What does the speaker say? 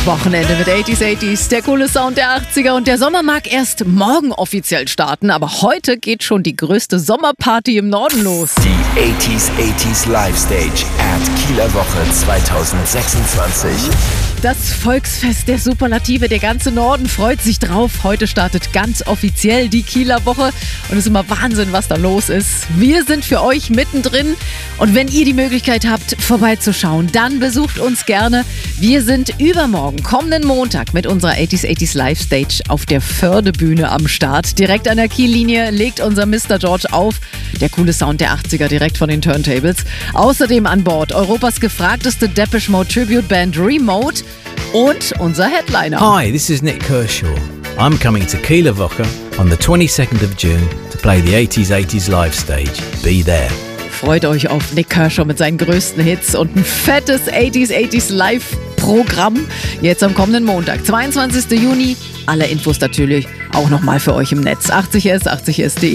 Wochenende mit 80s, der coole Sound der 80er und der Sommer mag erst morgen offiziell starten, aber heute geht schon die größte Sommerparty im Norden los. Die 80s Live Stage at Kieler Woche 2026. Das Volksfest der Superlative, der ganze Norden freut sich drauf. Heute startet ganz offiziell die Kieler Woche und es ist immer Wahnsinn, was da los ist. Wir sind für euch mittendrin und wenn ihr die Möglichkeit habt, vorbeizuschauen, dann besucht uns gerne. Wir sind übermorgen, kommenden Montag, mit unserer 80s Live Stage auf der Fördebühne am Start. Direkt an der Kiellinie legt unser Mr. George auf. Der coole Sound der 80er direkt von den Turntables. Außerdem an Bord Europas gefragteste Depeche Mode Tribute Band Remote und unser Headliner. Hi, this is Nick Kershaw. I'm coming to Kieler Woche on the 22nd of June to play the 80s Live Stage. Be there. Freut euch auf Nick Kershaw mit seinen größten Hits und ein fettes 80s Live-Programm. Jetzt am kommenden Montag, 22. Juni. Alle Infos natürlich auch nochmal für euch im Netz. 80s, 80s.de.